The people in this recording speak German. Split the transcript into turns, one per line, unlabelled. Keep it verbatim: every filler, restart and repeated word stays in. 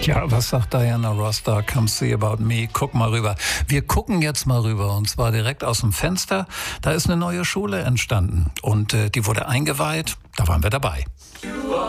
Ja, was sagt Diana Ross da? Come see about me. Guck mal rüber. Wir gucken jetzt mal rüber und zwar direkt aus dem Fenster. Da ist eine neue Schule entstanden und äh, die wurde eingeweiht. Da waren wir dabei.